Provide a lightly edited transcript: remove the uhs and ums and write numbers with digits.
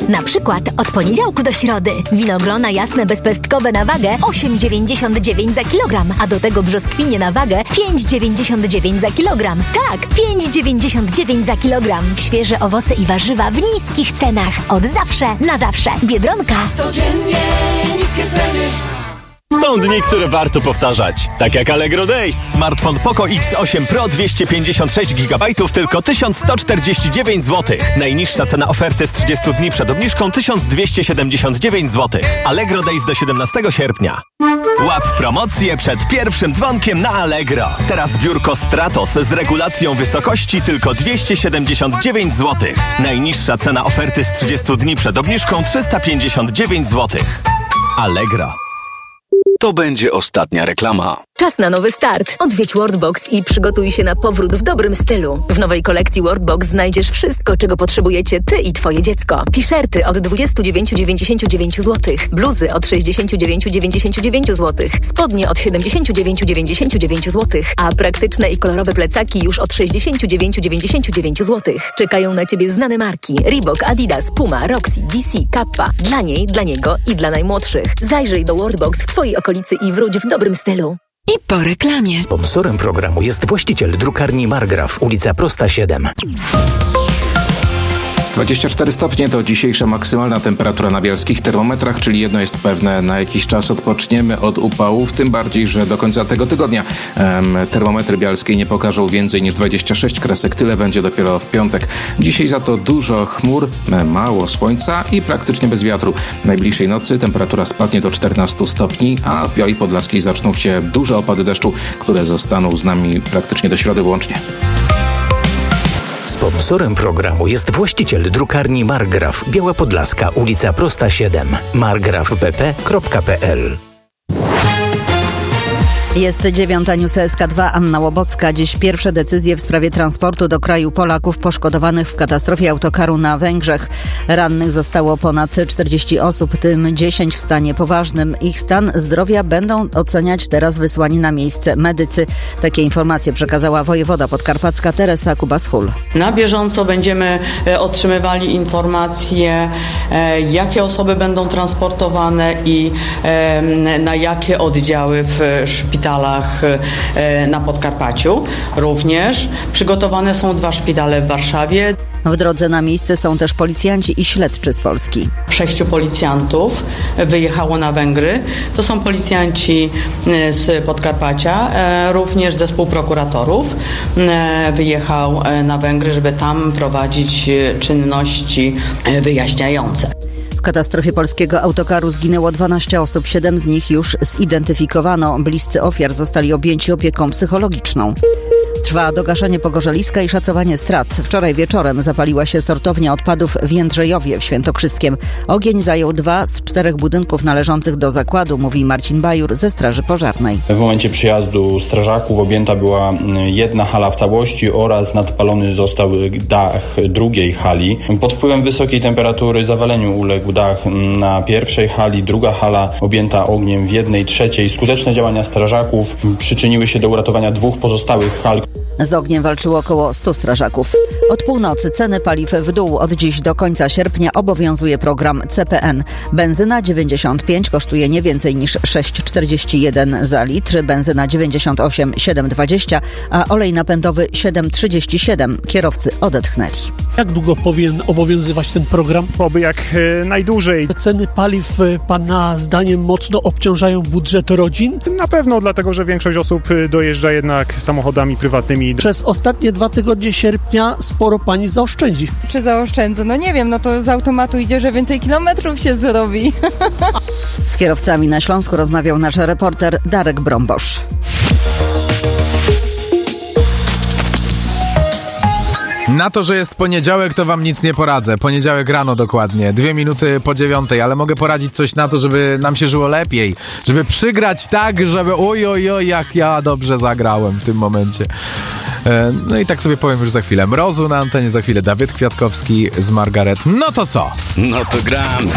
Na przykład od poniedziałku do środy. Winogrona jasne bezpestkowe na wagę 8,99 za kilogram, a do tego brzoskwinie na wagę 5,99 za kilogram. Tak, 5,99 za kilogram. Świeże owoce i warzywa w niskich cenach. Od zawsze na zawsze. Biedronka. Codziennie niskie ceny. Są dni, które warto powtarzać. Tak jak Allegro Days. Smartfon Poco X8 Pro 256 GB tylko 1149 zł. Najniższa cena oferty z 30 dni przed obniżką 1279 zł. Allegro Days do 17 sierpnia. Łap promocję przed pierwszym dzwonkiem na Allegro. Teraz biurko Stratos z regulacją wysokości tylko 279 zł. Najniższa cena oferty z 30 dni przed obniżką 359 zł. Allegro. To będzie ostatnia reklama. Czas na nowy start. Odwiedź Worldbox i przygotuj się na powrót w dobrym stylu. W nowej kolekcji Worldbox znajdziesz wszystko, czego potrzebujecie ty i twoje dziecko. T-shirty od 29,99 zł. Bluzy od 69,99 zł. Spodnie od 79,99 zł. A praktyczne i kolorowe plecaki już od 69,99 zł. Czekają na ciebie znane marki. Reebok, Adidas, Puma, Roxy, DC, Kappa. Dla niej, dla niego i dla najmłodszych. Zajrzyj do Worldbox w twojej okolicy i wróć w dobrym stylu. I po reklamie. Sponsorem programu jest właściciel drukarni Margraf, ulica Prosta 7. 24 stopnie to dzisiejsza maksymalna temperatura na bielskich termometrach, czyli jedno jest pewne, na jakiś czas odpoczniemy od upałów, tym bardziej, że do końca tego tygodnia termometry bialskie nie pokażą więcej niż 26 kresek, tyle będzie dopiero w piątek. Dzisiaj za to dużo chmur, mało słońca i praktycznie bez wiatru. Najbliższej nocy temperatura spadnie do 14 stopni, a w Białej Podlaskiej zaczną się duże opady deszczu, które zostaną z nami praktycznie do środy włącznie. Sponsorem programu jest właściciel drukarni Margraf, Biała Podlaska, ulica Prosta 7. margrafbp.pl. Jest 9 News SK2, Anna Łobocka. Dziś pierwsze decyzje w sprawie transportu do kraju Polaków poszkodowanych w katastrofie autokaru na Węgrzech. Rannych zostało ponad 40 osób, tym 10 w stanie poważnym. Ich stan zdrowia będą oceniać teraz wysłani na miejsce medycy. Takie informacje przekazała wojewoda podkarpacka Teresa Kubas-Hul. Na bieżąco będziemy otrzymywali informacje, jakie osoby będą transportowane i na jakie oddziały w szpitalach na Podkarpaciu. Również przygotowane są 2 szpitale w Warszawie. W drodze na miejsce są też policjanci i śledczy z Polski. 6 policjantów wyjechało na Węgry. To są policjanci z Podkarpacia, również zespół prokuratorów wyjechał na Węgry, żeby tam prowadzić czynności wyjaśniające. W katastrofie polskiego autokaru zginęło 12 osób, 7 z nich już zidentyfikowano. Bliscy ofiar zostali objęci opieką psychologiczną. Trwa dogaszanie pogorzeliska i szacowanie strat. Wczoraj wieczorem zapaliła się sortownia odpadów w Jędrzejowie w Świętokrzyskiem. Ogień zajął 2 z 4 budynków należących do zakładu, mówi Marcin Bajur ze Straży Pożarnej. W momencie przyjazdu strażaków objęta była jedna hala w całości oraz nadpalony został dach drugiej hali. Pod wpływem wysokiej temperatury zawaleniu uległ dach na pierwszej hali, druga hala objęta ogniem w jednej trzeciej. Skuteczne działania strażaków przyczyniły się do uratowania 2 pozostałych hal. Z ogniem walczyło około 100 strażaków. Od północy ceny paliw w dół. Od dziś do końca sierpnia obowiązuje program CPN. Benzyna 95 kosztuje nie więcej niż 6,41 za litr, benzyna 98 7,20, a olej napędowy 7,37. Kierowcy odetchnęli. Jak długo powinien obowiązywać ten program? Oby jak najdłużej. Ceny paliw pana zdaniem mocno obciążają budżet rodzin? Na pewno, dlatego że większość osób dojeżdża jednak samochodami prywatnymi. Przez ostatnie 2 tygodnie sierpnia sporo pani zaoszczędzi. Czy zaoszczędzę? No nie wiem, no to z automatu idzie, że więcej kilometrów się zrobi. Z kierowcami na Śląsku rozmawiał nasz reporter Darek Brombosz. Na to, że jest poniedziałek, to wam nic nie poradzę. Poniedziałek rano dokładnie, 2 minuty po 9, ale mogę poradzić coś na to, żeby nam się żyło lepiej. Żeby przygrać tak, żeby oj, jak ja dobrze zagrałem w tym momencie. No i tak sobie powiem już za chwilę. Mrozu na antenie, za chwilę Dawid Kwiatkowski z Margaret. No to co? No to gramy.